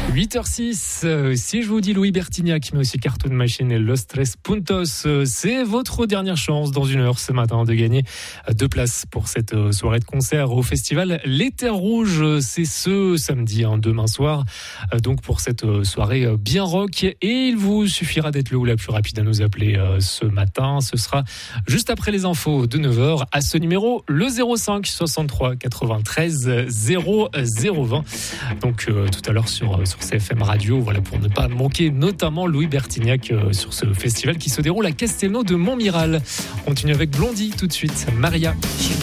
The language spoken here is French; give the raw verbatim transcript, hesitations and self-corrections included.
huit heures six, euh, si je vous dis Louis Bertignac, mais aussi Cartoon Machine et Los Tres Puntos, euh, c'est votre dernière chance dans une heure ce matin de gagner deux places pour cette euh, soirée de concert au festival Les Terres Rouges. C'est ce samedi, hein, demain soir, euh, donc pour cette euh, soirée euh, bien rock. Et il vous suffira d'être le ou la plus rapide à nous appeler euh, ce matin. Ce sera juste après les infos de neuf heures à ce numéro, le zéro cinq soixante-trois quatre-vingt-treize zéro zéro vingt. Donc euh, tout à l'heure sur, euh, sur C F M Radio, voilà, pour ne pas manquer notamment Louis Bertignac euh, sur ce festival qui se déroule à Castelnau de Montmiral. On continue avec Blondie tout de suite, Maria.